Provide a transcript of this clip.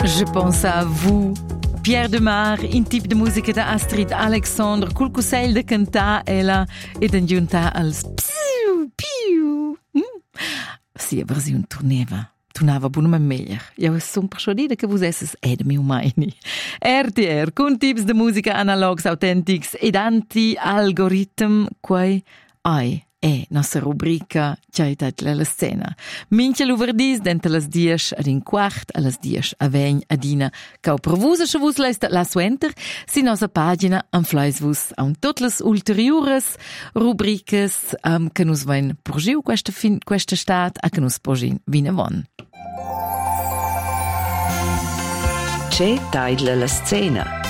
Je pense à vous. Pierre Demar, un type de musica da Astrid Alexandre, col cussell de cantar ella e d'engiuntar als piu, piu. Sì, la versione tornava buonamente meglio. Io sono persuadida che voi esses ed mio maini. RTR, con tips de musica analogs autentics ed anti-algoritm, quai ai. Nostra rubrica Caritat la scena. Mince l'uverdis dente las 10 ad in quart, a las 10 a vegn adina. Cau provusa se vus leista la suenter, si nostra pagina anfleis vus an tot las ulteriores rubricas che nus vain porgiu questa stat a che nus porgin vinavon. C'è taidla la scena.